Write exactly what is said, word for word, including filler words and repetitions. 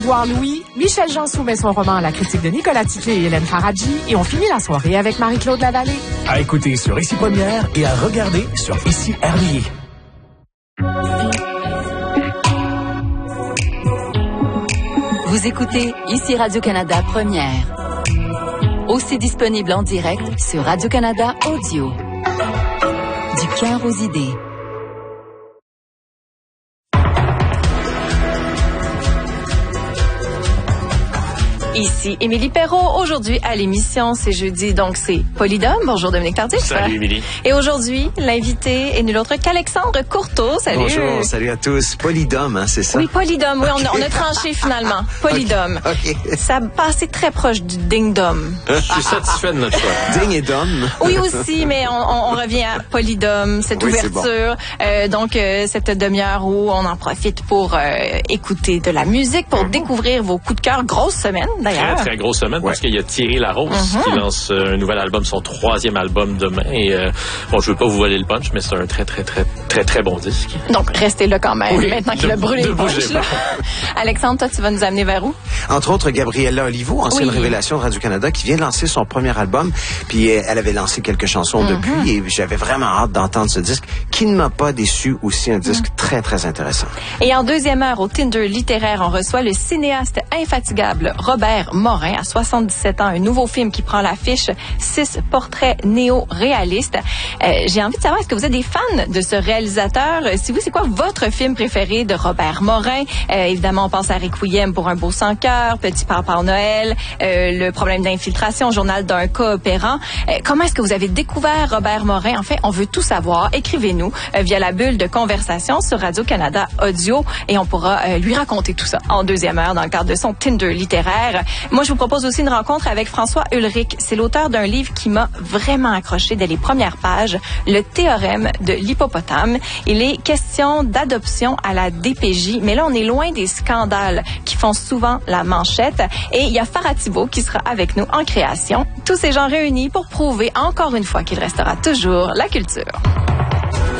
Édouard Louis, Michel Jean soumet son roman à la critique de Nicolas Tiquet et Hélène Faradji et on finit la soirée avec Marie-Claude Lavallée. À écouter sur Ici Première et à regarder sur Ici R D I. Vous écoutez Ici Radio-Canada Première. Aussi disponible en direct sur Radio-Canada Audio. Du cœur aux idées. Ici Émilie Perrault. Aujourd'hui à l'émission, c'est jeudi, donc c'est Polydome. Bonjour Dominique Tardif. Salut Émilie. Et aujourd'hui, l'invité est nul autre qu'Alexandre Courteau. Salut. Bonjour, salut à tous. Polydome, hein, c'est ça? Oui, Polydome. Oui, on, a, on a tranché finalement. Polydome. Okay. Okay. Ça passait très proche du ding-dom. Je suis satisfait de notre choix. Ding et dom. Oui aussi, mais on, on, on revient à Polydome, cette oui, ouverture. Bon. Euh, donc, euh, cette demi-heure où on en profite pour euh, écouter de la musique, pour découvrir vos coups de cœur. Grosse semaine. D'ailleurs. Très, très grosse semaine, ouais. Parce qu'il y a Thierry Larose mm-hmm. qui lance euh, un nouvel album, son troisième album demain. Et, euh, bon, je veux pas vous voler le punch, mais c'est un très, très, très, très, très bon disque. Donc, restez là quand même, oui, maintenant qu'il a brûlé le punch. Là. Alexandre, toi, tu vas nous amener vers où? Entre autres, Gabriella Olivo, ancienne oui. révélation de Radio-Canada, qui vient de lancer son premier album. Puis, elle avait lancé quelques chansons mm-hmm. depuis. Et j'avais vraiment hâte d'entendre ce disque, qui ne m'a pas déçu. Aussi un disque mm. très, très intéressant. Et en deuxième heure, au Tinder littéraire, on reçoit le cinéaste infatigable Robert Morin, à soixante-dix-sept ans, un nouveau film qui prend l'affiche, six portraits néo-réalistes. Euh, j'ai envie de savoir, est-ce que vous êtes des fans de ce réalisateur? Si oui, c'est quoi votre film préféré de Robert Morin? Euh, évidemment, on pense à Requiem pour un beau sans cœur, Petit Papa Noël, euh, Le problème d'infiltration, Journal d'un coopérant. Euh, comment est-ce que vous avez découvert Robert Morin? En fait, on veut tout savoir. Écrivez-nous euh, via la bulle de conversation sur Radio-Canada Audio et on pourra euh, lui raconter tout ça en deuxième heure dans le cadre de son Tinder littéraire. Moi, je vous propose aussi une rencontre avec François Ulrich. C'est l'auteur d'un livre qui m'a vraiment accroché dès les premières pages, Le théorème de l'hippopotame. Il est question d'adoption à la D P J, mais là, on est loin des scandales qui font souvent la manchette. Et il y a Farah Thibault qui sera avec nous en création. Tous ces gens réunis pour prouver encore une fois qu'il restera toujours la culture.